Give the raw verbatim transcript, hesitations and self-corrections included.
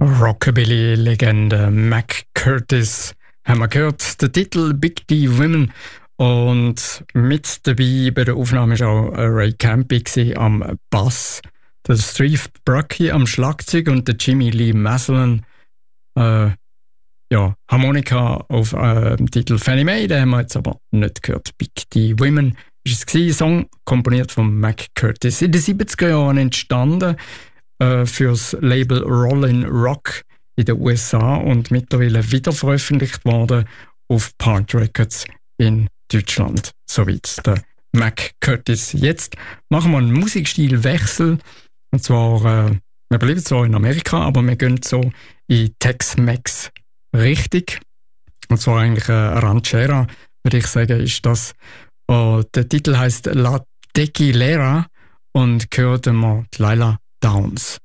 Rockabilly-Legende Mac Curtis haben wir gehört. Der Titel Big D Women. Und mit dabei bei der Aufnahme war auch Ray Campy am Bass, der Steve Brockie am Schlagzeug und der Jimmy Lee Maslin äh, ja, Harmonika auf äh, dem Titel Fannie Mae. Den haben wir jetzt aber nicht gehört. Big D Women war es gewesen, Song komponiert von Mac Curtis. In den siebziger Jahren entstanden äh, für das Label Rollin' Rock in den U S A und mittlerweile wieder veröffentlicht worden auf Part Records in Deutschland. Soweit der Mac Curtis. Jetzt machen wir einen Musikstilwechsel. Und zwar, äh, wir bleiben zwar in Amerika, aber wir gehen so in Tex-Mex richtig. Und zwar eigentlich äh, Ranchera, würde ich sagen, ist das. Uh, der Titel heißt La Tequilera und gehört immer Lila Downs.